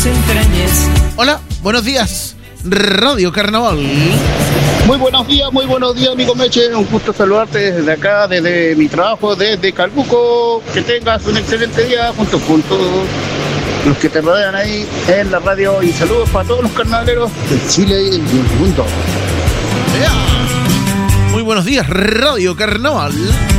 tus entrañas. Hola, buenos días, Radio Carnaval. Muy buenos días, amigo Meche. Un gusto saludarte desde acá, desde mi trabajo, desde Calbuco. Que tengas un excelente día junto con todos los que te rodean ahí en la radio. Y saludos para todos los carnavaleros de Chile y del mundo. Muy buenos días, Radio Carnaval.